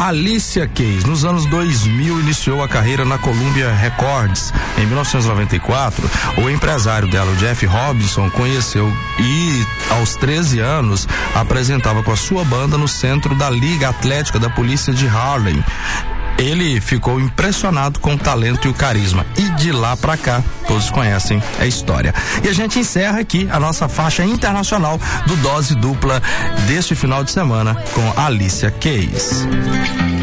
Alicia Keys, nos anos 2000, iniciou a carreira na Columbia Records. Em 1994, o empresário dela, o Jeff Robinson, conheceu e, aos 13 anos, apresentava com a sua banda no centro da Liga Atlética da Polícia de Harlem. Ele ficou impressionado com o talento e o carisma. E de lá pra cá, todos conhecem a história. E a gente encerra aqui a nossa faixa internacional do Dose Dupla deste final de semana com Alicia Keys.